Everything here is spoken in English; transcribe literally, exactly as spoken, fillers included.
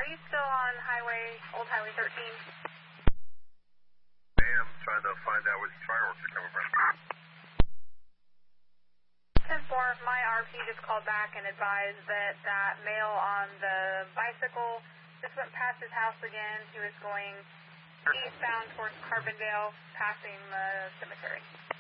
you still on Highway, Old Highway thirteen? I am trying to find out which fireworks are coming from. ten four, my R P just called back and advised that that male on the bicycle just went past his house again. He was going eastbound towards Carbondale, passing the cemetery.